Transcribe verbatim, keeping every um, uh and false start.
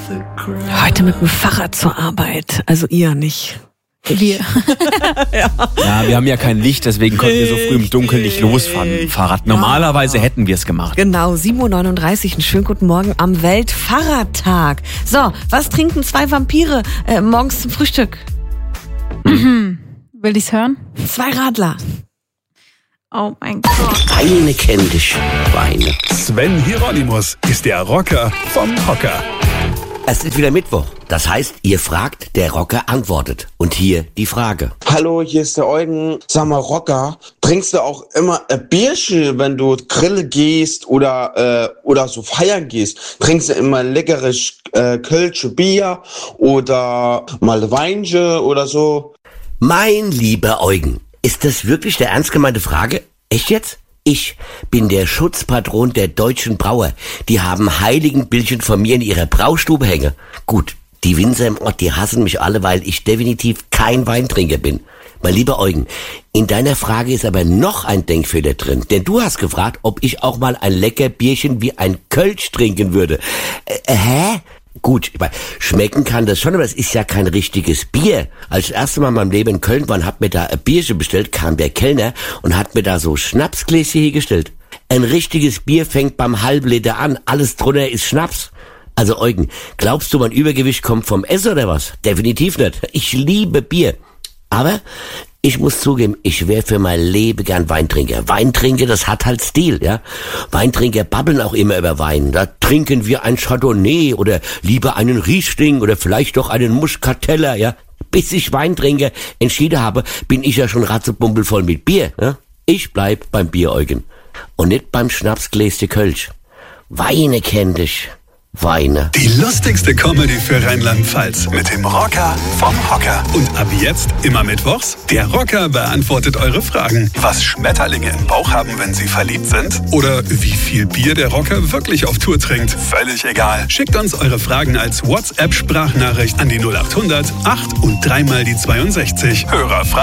Heute mit dem Fahrrad zur Arbeit. Also ihr nicht. Wir. ja. ja, wir haben ja kein Licht, deswegen konnten wir so früh im Dunkeln nicht losfahren mit dem Fahrrad. Normalerweise ja. hätten wir es gemacht. Genau, sieben Uhr neununddreißig, einen schönen guten Morgen am Weltfahrradtag. So, was trinken zwei Vampire äh, morgens zum Frühstück? Mhm. Will ich's hören? Zwei Radler. Oh mein Gott. Weine kenn dich, Weine. Sven Hieronymus ist der Rocker vom Hocker. Es ist wieder Mittwoch. Das heißt, ihr fragt, der Rocker antwortet. Und hier die Frage. Hallo, hier ist der Eugen. Sag mal, Rocker, trinkst du auch immer ein Bierchen, wenn du Grille gehst oder äh, oder so feiern gehst? Trinkst du immer ein leckeres äh, Kölsche Bier oder mal Weinchen oder so? Mein lieber Eugen, ist das wirklich der ernst gemeinte Frage? Echt jetzt? Ich bin der Schutzpatron der deutschen Brauer. Die haben Heiligenbildchen von mir in ihrer Braustube hängen. Gut, die Winzer im Ort, die hassen mich alle, weil ich definitiv kein Weintrinker bin. Mein lieber Eugen, in deiner Frage ist aber noch ein Denkfehler drin. Denn du hast gefragt, ob ich auch mal ein lecker Bierchen wie ein Kölsch trinken würde. Äh, hä? Gut, ich meine, schmecken kann das schon, aber es ist ja kein richtiges Bier. Als das erste Mal in meinem Leben in Köln war und hab mir da ein Bierchen bestellt, kam der Kellner und hat mir da so Schnapsgläschen hingestellt. Ein richtiges Bier fängt beim halben Liter an, alles drunter ist Schnaps. Also Eugen, glaubst du, mein Übergewicht kommt vom Essen oder was? Definitiv nicht. Ich liebe Bier. Aber ich muss zugeben, ich wäre für mein Leben gern Weintrinker. Weintrinker, das hat halt Stil, ja. Weintrinker babbeln auch immer über Wein. Da trinken wir ein Chardonnay oder lieber einen Riesling oder vielleicht doch einen Muscateller, ja. Bis ich Weintrinker entschieden habe, bin ich ja schon ratzebumpel voll mit Bier, ja. Ich bleib beim Bier, Eugen. Und nicht beim Schnapsgläschen Kölsch. Weine kenn dich. Weine. Die lustigste Comedy für Rheinland-Pfalz mit dem Rocker vom Hocker. Und ab jetzt immer mittwochs, der Rocker beantwortet eure Fragen. Was Schmetterlinge im Bauch haben, wenn sie verliebt sind? Oder wie viel Bier der Rocker wirklich auf Tour trinkt? Völlig egal. Schickt uns eure Fragen als WhatsApp-Sprachnachricht an die null acht hundert acht und dreimal die zweiundsechzig. Hörerfragen.